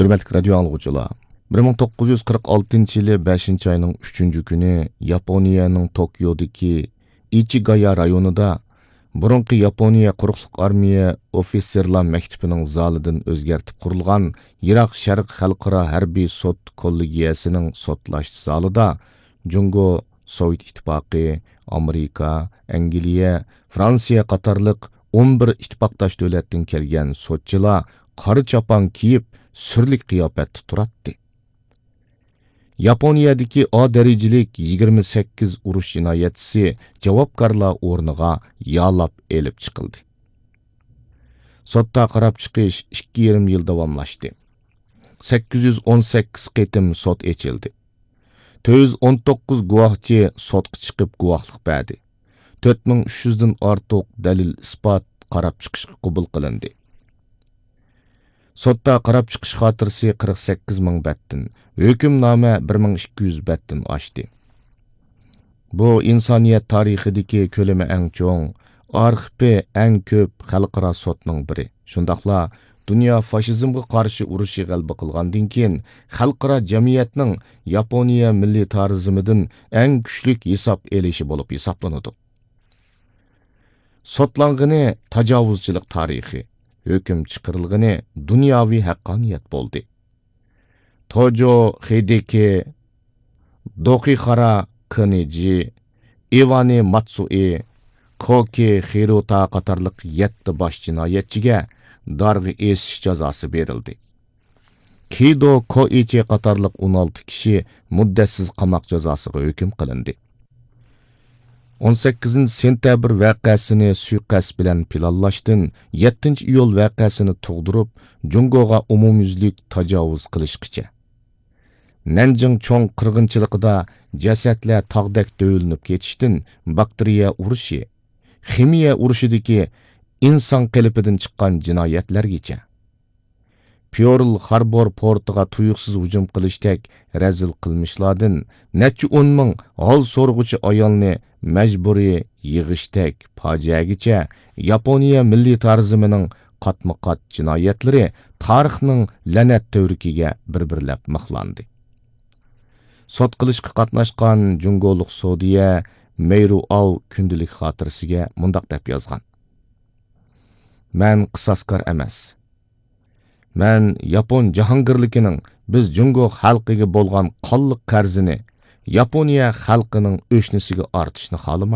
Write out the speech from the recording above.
Hürmetli radyo anlıqçılar, 1946-yılı 5. ayının 3. günü Yaponiyanın Tokyo'daki Ichigaya rayonida burunqi Yaponiya quruqliq armiya ofitserlar maktabining zalidan o'zgartib qurilgan Iroq Sharq xalqaro harbiy sud kollegiyasining sotlash zalida Jungo, Sovet ittifoqi, Amerika, Angliya, Fransiya qatorliq 11 ittifoqdosh davlatdan kelgan sotchilar qora chopon kiyib sürlik qiyofətdə turatdı. Yaponiyadakı A dərəcəlik 28 uruş cinayətçisi javobgarlar o'rniga yalab elib chiqildi. Sotda qarab chiqish 2,5 yil davomlashdi. 818 qitim sot echildi. 419 guvohchi sotga chiqib guvohlik berdi. 4300 dan ortiq dalil isbot qarab chiqishga qabul qilindi. Sotda qarab chiqish xotirasi 48 ming batdan, hukmnoma 1200 batdan oshdi. Bu insoniyat tarixidagi ko'lami eng cho'ng, arxivi eng ko'p xalqaro sotning biri. Shundaqla dunyo fashizmga qarshi urushi g'alaba qilgandan keyin xalqaro jamiyatning Yaponiya milliy turizmidan eng kuchli hisob elishi bo'lib hisoblanadi. Sotlang'ini tajovuzchilik tarixi, hüküm chiqarilgani dunyoviy haqqoniyat bo'ldi. Tojo Hideki, Dokihara Kaniji, Ivani Matsui, Koki Hiruta qatorliq 7 bosh jinoyatchiga darg'i esish jazosi berildi. Kido Koichi qatorliq 16 kishi muddatsiz qamoq jazosiga hukm qilindi. 18 sentabr vaqasini suiqasd bilan planlashdan 7 iyul vaqasini tug'dirib, Jungoga umumyuzlik tajovuz qilishgacha. Nanjing cho'ng qirg'inchiligida jasadlar tog'dak döyülünüp ketishdan bakteriya urushi, ximiya urushidagi inson qelipidan chiqqan jinoyatlargacha. Pearl Harbor portiga tuyuqsiz hujum qilishdek razil qilmishlardan necha 10 ming hol so'rg'uchi ayolni majburiy yig'ishdak fojiagacha Yaponiya milliy turizmining qatma-qat jinoyatlari tarixning la'nat tavrikiga bir-birlab mixlandi. Sot qilishga qatnashgan Jungoliq Sodiya Meyru Av kundalik xotirasiga mundaq deb yozgan. Men qisoskor emas. Men Yapon jahongirligining biz Jungo xalqiga bo'lgan qonliq qarzini Yaponiya xalqining o'shnisiga ortishni xohlamayman.